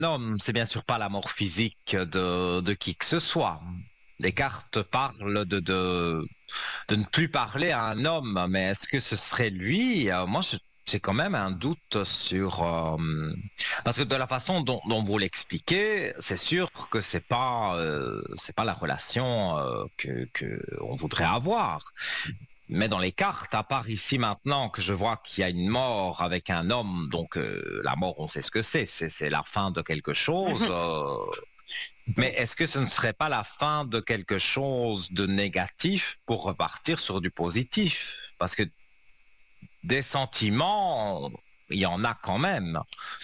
homme, c'est bien sûr pas la mort physique de qui que ce soit. Les cartes parlent de ne plus parler à un homme, mais est-ce que ce serait lui? J'ai quand même un doute sur parce que de la façon dont vous l'expliquez, c'est sûr que c'est pas la relation que on voudrait avoir. Mais dans les cartes, à part ici maintenant que je vois qu'il y a une mort avec un homme, donc la mort, on sait ce que c'est la fin de quelque chose. Mais Oui. est-ce que ce ne serait pas la fin de quelque chose de négatif pour repartir sur du positif? Parce que des sentiments, il y en a quand même.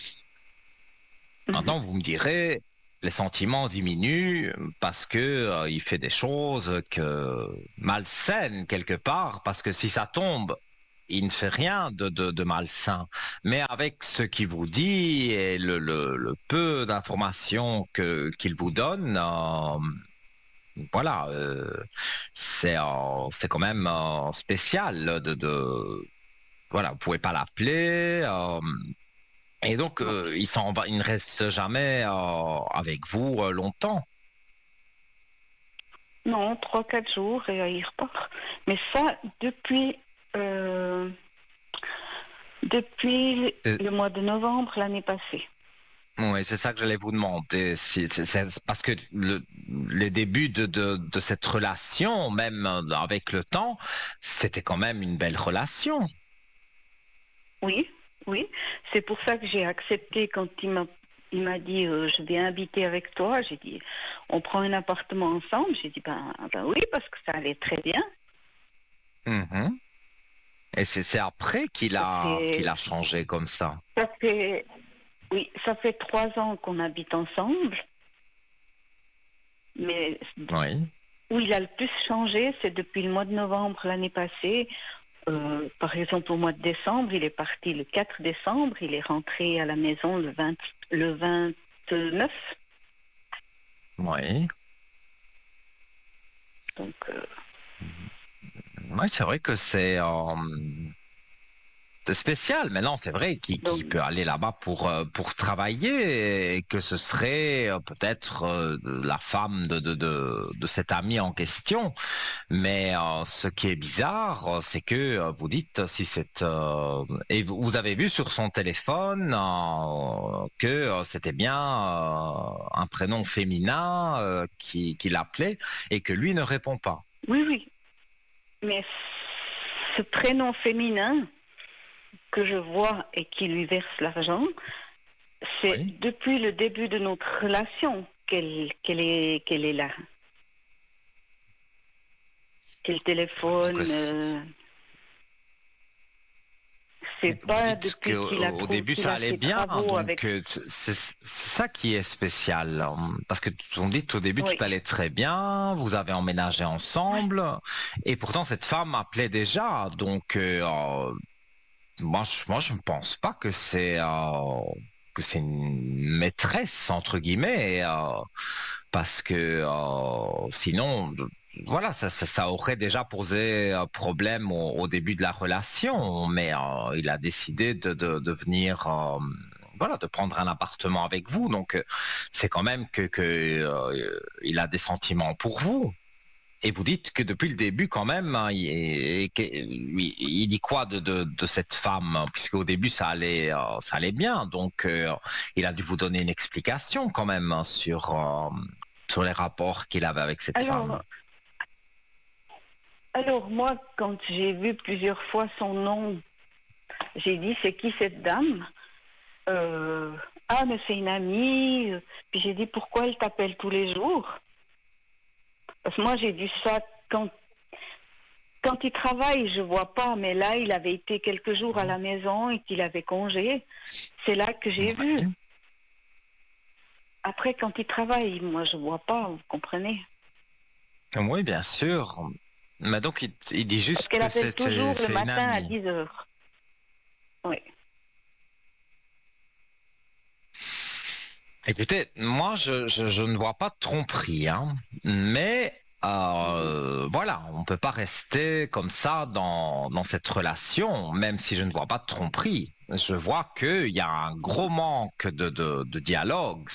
Mhm. Maintenant, vous me direz, les sentiments diminuent parce que il fait des choses que malsaines quelque part, parce que si ça tombe, il ne fait rien de malsain. Mais avec ce qu'il vous dit et le peu d'informations qu'il vous donne, voilà, c'est quand même spécial voilà, vous pouvez pas l'appeler. Et donc, Non, il ne reste jamais avec vous longtemps. non, 3, 4 jours et il repart. Mais ça, euh, depuis Euh, le mois de novembre l'année passée. oui, c'est ça que j'allais vous demander. Parce que les débuts de cette relation, même avec le temps, c'était quand même une belle relation. Oui, oui. C'est pour ça que j'ai accepté quand il m'a dit je viens habiter avec toi. J'ai dit on prend un appartement ensemble. J'ai dit ben oui parce que ça allait très bien. Mhm. Et c'est après Ça qu'il fait a changé comme ça. ça fait oui ça fait 3 ans qu'on habite ensemble. Mais Oui. où il a le plus changé, c'est depuis le mois de novembre l'année passée. Par exemple, au mois de décembre, il est parti le 4 décembre, il est rentré à la maison le 29. Oui. Donc, Oui, c'est vrai que c'est spécial. Mais non, c'est vrai qu'il donc peut aller là-bas pour travailler et que ce serait peut-être la femme de cet ami en question. Mais ce qui est bizarre, c'est que vous dites si c'est... et vous avez vu sur son téléphone que c'était bien un prénom féminin qui l'appelait et que lui ne répond pas. oui, oui. Mais ce prénom féminin que je vois et qui lui verse l'argent, c'est Oui. depuis le début de notre relation qu'elle est là. Qu'elle Donc, téléphone. C'est vous pas dites depuis qu'au début qu'il ça a allait ses bien, travaux donc avec. c'est ça qui est spécial. Parce que vous me dites au début tout Oui, allait très bien, vous avez emménagé ensemble, et pourtant cette femme m'appelait déjà. Donc moi je ne pense pas que c'est une maîtresse entre guillemets, parce que sinon voilà, ça aurait déjà posé un problème au début de la relation, mais il a décidé de venir, voilà, de prendre un appartement avec vous. Donc, c'est quand même il a des sentiments pour vous. Et vous dites que depuis le début, quand même, hein, il dit quoi de cette femme, hein, puisque au début ça allait bien. Donc, il a dû vous donner une explication quand même hein, sur les rapports qu'il avait avec cette femme. alors, alors moi, quand j'ai vu plusieurs fois son nom, j'ai dit c'est qui cette dame? Ah, mais c'est une amie. Puis j'ai dit pourquoi elle t'appelle tous les jours? Parce que moi j'ai vu ça quand il travaille, je vois pas, mais là il avait été quelques jours à la maison et qu'il avait congé. C'est là que j'ai vu. Oui, Après, quand il travaille, moi je vois pas, vous comprenez? oui, bien sûr. Mais donc, il dit Parce juste qu'elle que appelle toujours le c'est une matin à amie. 10 heures. Oui. Écoutez, moi, je ne vois pas de tromperie, hein, mais voilà, on ne peut pas rester comme ça dans cette relation, même si je ne vois pas de tromperie. Je vois qu'il y a un gros manque de dialogue.